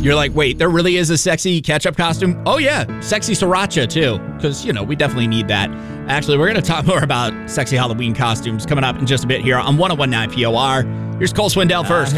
You're like, wait, there really is a sexy ketchup costume? Oh, yeah. Sexy sriracha, too. Because, we definitely need that. Actually, we're going to talk more about sexy Halloween costumes coming up in just a bit here on 101.9 POR. Here's Cole Swindell first.